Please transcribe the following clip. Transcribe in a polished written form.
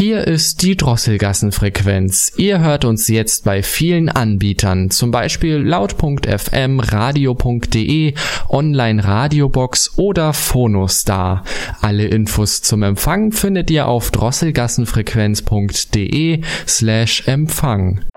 Hier ist die Drosselgassenfrequenz. Ihr hört uns jetzt bei vielen Anbietern, zum Beispiel laut.fm, radio.de, Online-Radiobox oder Phonostar. Alle Infos zum Empfang findet ihr auf drosselgassenfrequenz.de/Empfang.